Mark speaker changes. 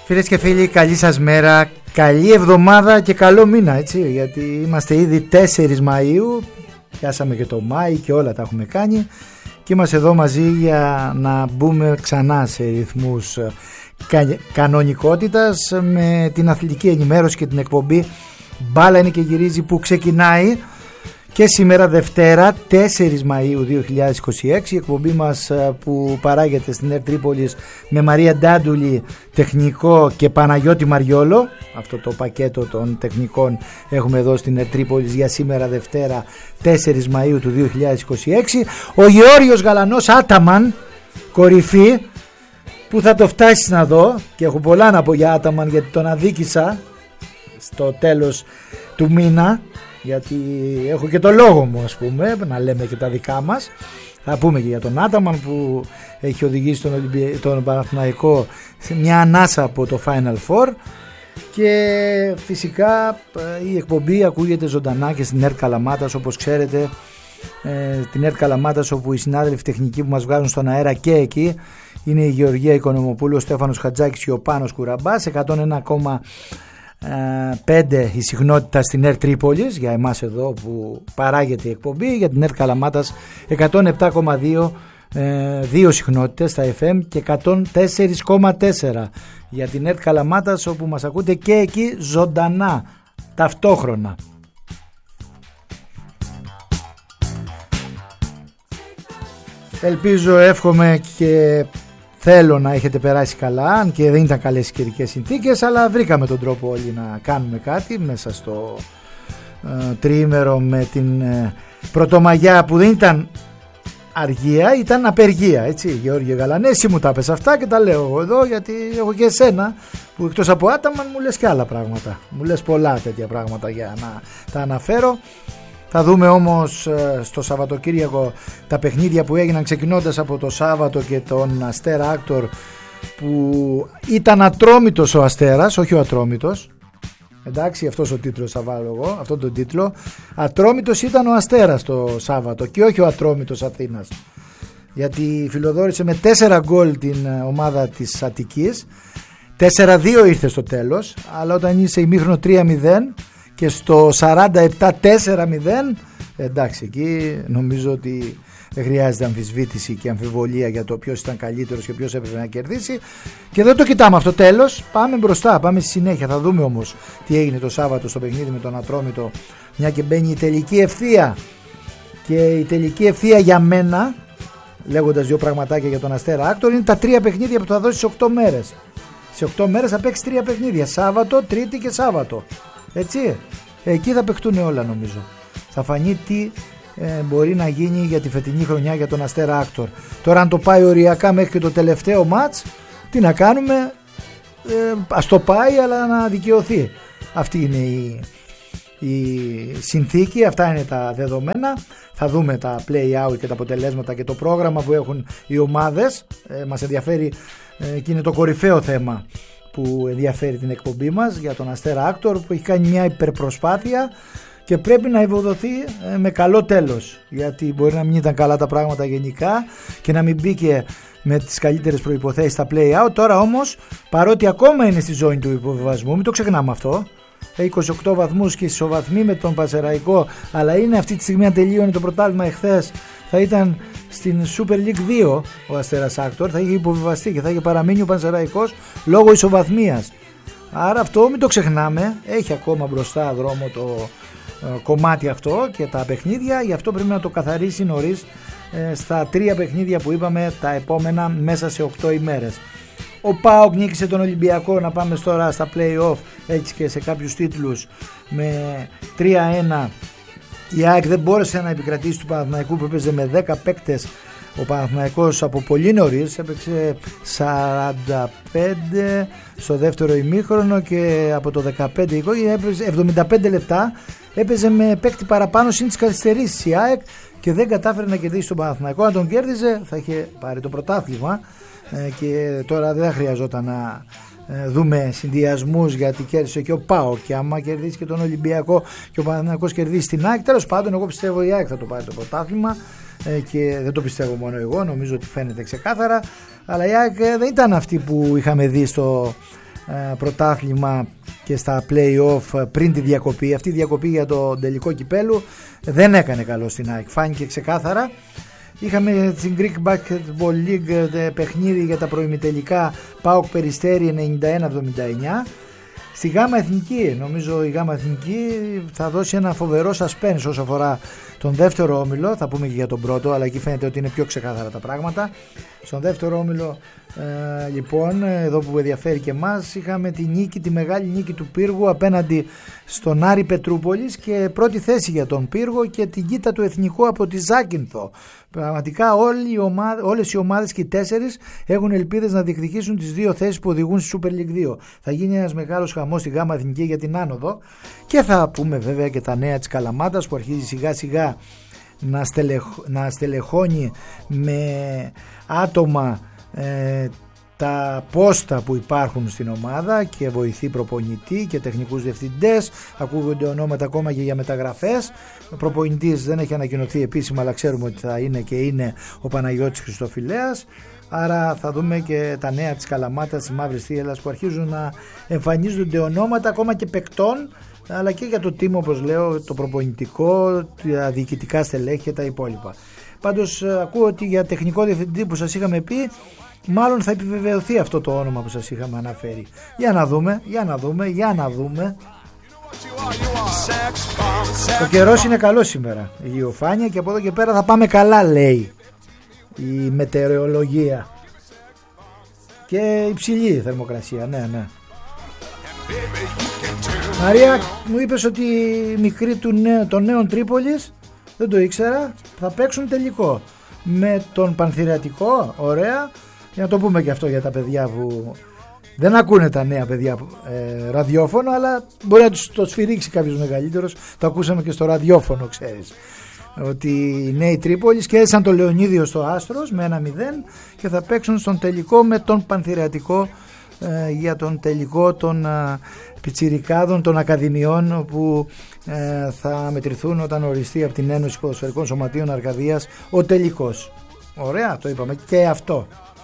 Speaker 1: Φίλες και φίλοι, καλή σας μέρα, καλή εβδομάδα και καλό μήνα, έτσι, γιατί είμαστε ήδη 4 Μαΐου, πιάσαμε και το Μάη και όλα τα έχουμε κάνει και είμαστε εδώ μαζί για να μπούμε ξανά σε ρυθμούς κανονικότητας με την αθλητική ενημέρωση και την εκπομπή Μπάλα είναι και γυρίζει, που ξεκινάει και σήμερα Δευτέρα 4 Μαΐου 2026, η εκπομπή μας που παράγεται στην ΕΡΤ Τρίπολης με Μαρία Ντάντουλη τεχνικό και Παναγιώτη Μαριόλο. Αυτό το πακέτο των τεχνικών έχουμε εδώ στην ΕΡΤ Τρίπολης για σήμερα Δευτέρα 4 Μαΐου του 2026. Ο Γεώργιος Γαλανός Άταμαν, κορυφή, που θα το φτάσει να δω και έχω πολλά να πω για Άταμαν, γιατί τον αδίκησα στο τέλος του μήνα, γιατί έχω και το λόγο μου, ας πούμε, να λέμε και τα δικά μας. Θα πούμε και για τον Άταμαν που έχει οδηγήσει τον Παναθηναϊκό σε μια ανάσα από το Final Four. Και φυσικά η εκπομπή ακούγεται ζωντανά και στην ΕΡΤ Καλαμάτας, όπως ξέρετε, την ΕΡΤ Καλαμάτας, όπου οι συνάδελφοι τεχνικοί που μας βγάζουν στον αέρα και εκεί είναι η Γεωργία Οικονομοπούλου, ο Στέφανος Χατζάκης και ο Πάνος Κουραμπάς. 101,5 η συχνότητα στην ΕΡΤ Τρίπολης για εμάς εδώ που παράγεται η εκπομπή, για την ΕΡΤ Καλαμάτας 107,2 δύο συχνότητες στα FM και 104,4 για την ΕΡΤ Καλαμάτας, όπου μας ακούτε και εκεί ζωντανά ταυτόχρονα. Ελπίζω, εύχομαι και θέλω να έχετε περάσει καλά, αν και δεν ήταν καλές οι καιρικές συνθήκες, αλλά βρήκαμε τον τρόπο όλοι να κάνουμε κάτι μέσα στο τριήμερο με την Πρωτομαγιά, που δεν ήταν αργία, ήταν απεργία, έτσι, Γεώργιο Γαλανέ, εσύ μου τα πες αυτά και τα λέω εγώ εδώ, γιατί έχω και εσένα που εκτός από Άταμαν μου λες και άλλα πράγματα, μου λες πολλά τέτοια πράγματα για να τα αναφέρω. Θα δούμε όμως στο Σαββατοκύριακο τα παιχνίδια που έγιναν, ξεκινώντας από το Σάββατο και τον Αστέρα Άκτορ, που ήταν ατρόμητος ο Αστέρας, όχι ο Ατρόμητος. Εντάξει, αυτός ο τίτλος θα βάλω εγώ, αυτόν τον τίτλο. Ατρόμητος ήταν ο Αστέρας το Σάββατο και όχι ο Ατρόμητος Αθήνας, γιατί φιλοδόρησε με 4 γκολ την ομάδα της Αττικής. 4-2 ήρθε στο τέλος, αλλά όταν είσαι ημίχρονο 3-0 και στο 47 4-0, εντάξει, εκεί νομίζω ότι δεν χρειάζεται αμφισβήτηση και αμφιβολία για το ποιος ήταν καλύτερος και ποιος έπρεπε να κερδίσει. Και δεν το κοιτάμε αυτό, τέλος, πάμε μπροστά, πάμε στη συνέχεια. Θα δούμε όμως τι έγινε το Σάββατο στο παιχνίδι με τον Ατρόμητο, μια και μπαίνει η τελική ευθεία. Και η τελική ευθεία για μένα, λέγοντας δύο πραγματάκια για τον Αστέρα Άκτορ, είναι τα 3 παιχνίδια που θα δώσει σε 8 μέρες. Σε 8 μέρες θα παίξει 3 παιχνίδια, Σάββατο, Τρίτη και Σάββατο. Έτσι, εκεί θα παιχτούν όλα νομίζω. Θα φανεί τι μπορεί να γίνει για τη φετινή χρονιά για τον Αστέρα Άκτορ. Τώρα αν το πάει οριακά μέχρι και το τελευταίο μάτς, τι να κάνουμε, ας το πάει αλλά να δικαιωθεί. Αυτή είναι η συνθήκη, αυτά είναι τα δεδομένα. Θα δούμε τα play-out και τα αποτελέσματα και το πρόγραμμα που έχουν οι ομάδες. Μας ενδιαφέρει και είναι το κορυφαίο θέμα που ενδιαφέρει την εκπομπή μας για τον Αστέρα Άκτορ, που έχει κάνει μια υπερπροσπάθεια και πρέπει να ευοδοθεί με καλό τέλος, γιατί μπορεί να μην ήταν καλά τα πράγματα γενικά και να μην μπήκε με τις καλύτερες προϋποθέσεις στα play-out. Τώρα όμως, παρότι ακόμα είναι στη ζώνη του υποβιβασμού, μην το ξεχνάμε αυτό, 28 βαθμούς και ισοβαθμοί με τον Πανσεραϊκό, αλλά είναι αυτή τη στιγμή, αν τελείωνε το πρωτάθλημα εχθές, θα ήταν στην Super League 2 ο Αστέρας Άκτορ, θα είχε υποβιβαστεί και θα είχε παραμείνει ο Πανσεραϊκός λόγω ισοβαθμίας. Άρα αυτό μην το ξεχνάμε, έχει ακόμα μπροστά δρόμο το κομμάτι αυτό και τα παιχνίδια, γι' αυτό πρέπει να το καθαρίσει νωρίς στα 3 παιχνίδια που είπαμε τα επόμενα μέσα σε 8 ημέρες. Ο ΠΑΟΚ νίκησε τον Ολυμπιακό, να πάμε τώρα στα play-off, έτσι και σε κάποιους τίτλους, με 3-1. Η ΑΕΚ δεν μπόρεσε να επικρατήσει του Παναθηναϊκού που έπαιζε με 10 παίκτες. Ο Παναθηναϊκός από πολύ νωρίς έπαιξε 45 στο δεύτερο ημίχρονο και από το 15 έπαιζε 75 λεπτά, έπαιζε με παίκτη παραπάνω συν τις καθυστερήσεις η ΑΕΚ και δεν κατάφερε να κερδίσει τον Παναθηναϊκό. Αν τον κέρδιζε θα είχε πάρει το πρωτάθλημα και τώρα δεν χρειαζόταν να δούμε συνδυασμούς, γιατί κέρδισε και ο ΠΑΟΚ και άμα κερδίσει και τον Ολυμπιακό και ο Παναθηναϊκός κερδίσει την ΑΕΚ, τέλος πάντων εγώ πιστεύω η ΑΕΚ θα το πάρει το πρωτάθλημα και δεν το πιστεύω μόνο εγώ, νομίζω ότι φαίνεται ξεκάθαρα, αλλά η ΑΕΚ δεν ήταν αυτή που είχαμε δει στο πρωτάθλημα και στα play-off πριν τη διακοπή. Αυτή η διακοπή για το τελικό κυπέλου δεν έκανε καλό στην ΑΕΚ, φάνηκε ξεκάθαρα. Είχαμε στην Greek Basketball League παιχνίδι για τα προημιτελικά, ΠΑΟΚ Περιστέρι 91-79. Στη Γάμα Εθνική, νομίζω η Γάμα Εθνική θα δώσει ένα φοβερό suspense όσο αφορά τον δεύτερο όμιλο. Θα πούμε και για τον πρώτο, αλλά εκεί φαίνεται ότι είναι πιο ξεκάθαρα τα πράγματα. Στον δεύτερο όμιλο λοιπόν, εδώ που ενδιαφέρει και εμάς, είχαμε τη νίκη, τη μεγάλη νίκη του Πύργου απέναντι στον Άρη Πετρούπολης και πρώτη θέση για τον Πύργο και την κοίτα του Εθνικού από τη Ζάκυνθο. Πραγματικά όλες οι ομάδες και οι 4 έχουν ελπίδες να διεκδικήσουν τις 2 θέσεις που οδηγούν στη Super League 2. Θα γίνει ένας μεγάλος χαμός στη Γάμα Εθνική για την άνοδο και θα πούμε βέβαια και τα νέα της Καλαμάτας που αρχίζει σιγά σιγά να στελεχώνει με άτομα τα πόστα που υπάρχουν στην ομάδα και βοηθή προπονητή και τεχνικούς διευθυντές. Ακούγονται ονόματα ακόμα και για μεταγραφές. Ο προπονητής δεν έχει ανακοινωθεί επίσημα, αλλά ξέρουμε ότι θα είναι και είναι ο Παναγιώτης Χριστοφιλέας. Άρα θα δούμε και τα νέα της Καλαμάτας, της Μαύρης Θύελλας, που αρχίζουν να εμφανίζονται ονόματα ακόμα και παικτών, αλλά και για το team, όπως λέω, το προπονητικό, τα διοικητικά στελέχη και τα υπόλοιπα. Πάντως ακούω ότι για τεχνικό διευθυντή που σας είχαμε πει, μάλλον θα επιβεβαιωθεί αυτό το όνομα που σας είχαμε αναφέρει. Για να δούμε. Ο καιρός είναι καλός σήμερα, η ηλιοφάνεια, και από εδώ και πέρα θα πάμε καλά, λέει η μετεωρολογία. Και υψηλή θερμοκρασία, ναι. Μαρία, μου είπες ότι οι μικροί των Νέων Τρίπολης, δεν το ήξερα, θα παίξουν τελικό με τον Πανθηρεατικό. Ωραία, για να το πούμε και αυτό για τα παιδιά που δεν ακούνε, τα νέα παιδιά ραδιόφωνο, αλλά μπορεί να το σφυρίξει κάποιος μεγαλύτερος. Το ακούσαμε και στο ραδιόφωνο, ξέρεις, ότι οι Νέοι Τρίπολης κέρδισαν το Λεωνίδιο στο Άστρος με 1-0 και θα παίξουν στον τελικό με τον Πανθηρεατικό για τον τελικό των πιτσιρικάδων των ακαδημιών που θα μετρηθούν όταν οριστεί από την Ένωση Ποδοσφαιρικών Σωματείων Αρκαδίας ο τελικός. Ωραία, το είπαμε και αυτό.